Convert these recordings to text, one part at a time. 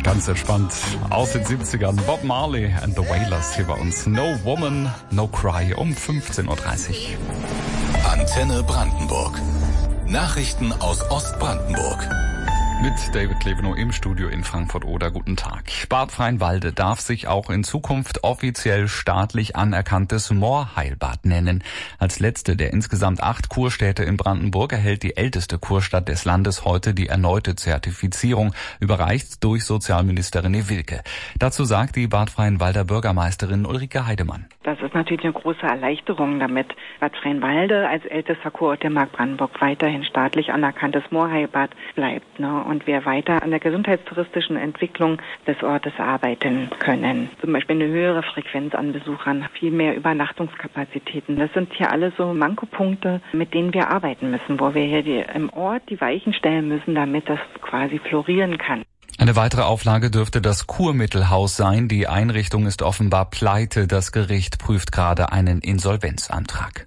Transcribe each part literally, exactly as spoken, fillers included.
Ganz entspannt aus den siebzigern. Bob Marley and the Wailers hier bei uns. No Woman, No Cry um fünfzehn Uhr dreißig. Antenne Brandenburg. Nachrichten aus Ostbrandenburg. Mit David Klevenow im Studio in Frankfurt-Oder. Guten Tag. Bad Freienwalde darf sich auch in Zukunft offiziell staatlich anerkanntes Moorheilbad nennen. Als letzte der insgesamt acht Kurstädte in Brandenburg erhält die älteste Kurstadt des Landes heute die erneute Zertifizierung, überreicht durch Sozialministerin René Wilke. Dazu sagt die Bad Freienwalder Bürgermeisterin Ulrike Heidemann. Das ist natürlich eine große Erleichterung, damit Bad Freienwalde als ältester Kurort der Mark Brandenburg weiterhin staatlich anerkanntes Moorheilbad bleibt, ne? Und wir weiter an der gesundheitstouristischen Entwicklung des Ortes arbeiten können. Zum Beispiel eine höhere Frequenz an Besuchern, viel mehr Übernachtungskapazitäten. Das sind hier alle so Mankopunkte, mit denen wir arbeiten müssen, wo wir hier die, im Ort die Weichen stellen müssen, damit das quasi florieren kann. Eine weitere Auflage dürfte das Kurmittelhaus sein. Die Einrichtung ist offenbar pleite. Das Gericht prüft gerade einen Insolvenzantrag.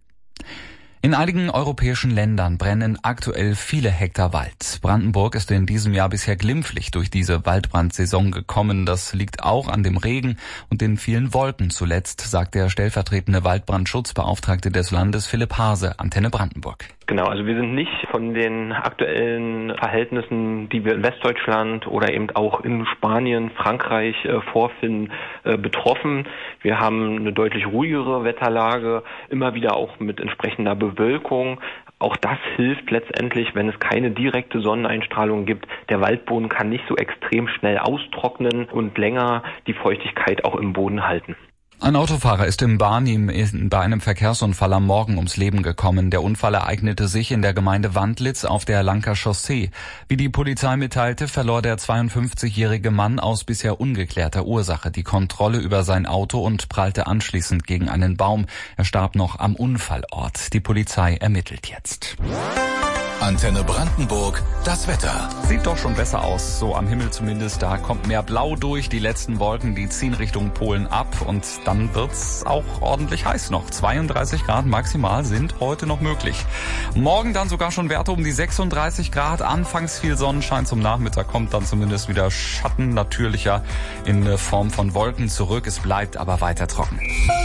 In einigen europäischen Ländern brennen aktuell viele Hektar Wald. Brandenburg ist in diesem Jahr bisher glimpflich durch diese Waldbrandsaison gekommen. Das liegt auch an dem Regen und den vielen Wolken zuletzt, sagt der stellvertretende Waldbrandschutzbeauftragte des Landes Philipp Hase, Antenne Brandenburg. Genau, also wir sind nicht von den aktuellen Verhältnissen, die wir in Westdeutschland oder eben auch in Spanien, Frankreich äh, vorfinden, äh, betroffen. Wir haben eine deutlich ruhigere Wetterlage, immer wieder auch mit entsprechender Bewölkung. Auch das hilft letztendlich, wenn es keine direkte Sonneneinstrahlung gibt. Der Waldboden kann nicht so extrem schnell austrocknen und länger die Feuchtigkeit auch im Boden halten. Ein Autofahrer ist im Barnim bei einem Verkehrsunfall am Morgen ums Leben gekommen. Der Unfall ereignete sich in der Gemeinde Wandlitz auf der Lanker Chaussee. Wie die Polizei mitteilte, verlor der zweiundfünfzigjährige Mann aus bisher ungeklärter Ursache die Kontrolle über sein Auto und prallte anschließend gegen einen Baum. Er starb noch am Unfallort. Die Polizei ermittelt jetzt. Antenne Brandenburg, das Wetter. Sieht doch schon besser aus, so am Himmel zumindest. Da kommt mehr Blau durch, die letzten Wolken, die ziehen Richtung Polen ab und dann wird's auch ordentlich heiß noch. zweiunddreißig Grad maximal sind heute noch möglich. Morgen dann sogar schon Werte um die sechsunddreißig Grad. Anfangs viel Sonnenschein, zum Nachmittag kommt dann zumindest wieder Schatten natürlicher in Form von Wolken zurück. Es bleibt aber weiter trocken.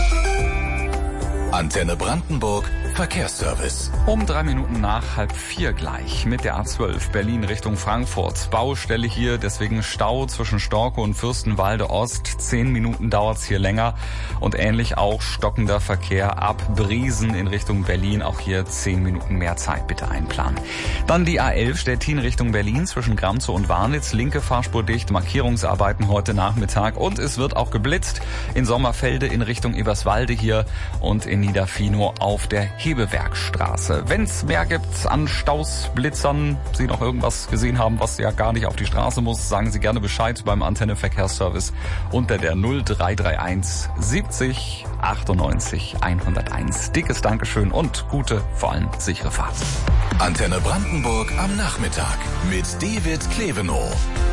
Antenne Brandenburg, Verkehrsservice. Um drei Minuten nach halb vier gleich mit der A zwölf Berlin Richtung Frankfurt. Baustelle hier, deswegen Stau zwischen Storkow und Fürstenwalde Ost. Zehn Minuten dauert's hier länger. Und ähnlich auch stockender Verkehr ab Briesen in Richtung Berlin. Auch hier zehn Minuten mehr Zeit bitte einplanen. Dann die A elf Stettin Richtung Berlin zwischen Gramzow und Warnitz. Linke Fahrspur dicht, Markierungsarbeiten heute Nachmittag. Und es wird auch geblitzt in Sommerfelde in Richtung Eberswalde hier und in Niederfinow auf der Hebewerkstraße. Wenn es mehr gibt an Staus, Blitzern, Sie noch irgendwas gesehen haben, was ja gar nicht auf die Straße muss, sagen Sie gerne Bescheid beim Antenne Verkehrsservice unter der null drei drei eins siebzig achtundneunzig hunderteins. Dickes Dankeschön und gute, vor allem sichere Fahrt. Antenne Brandenburg am Nachmittag mit David Klevenow.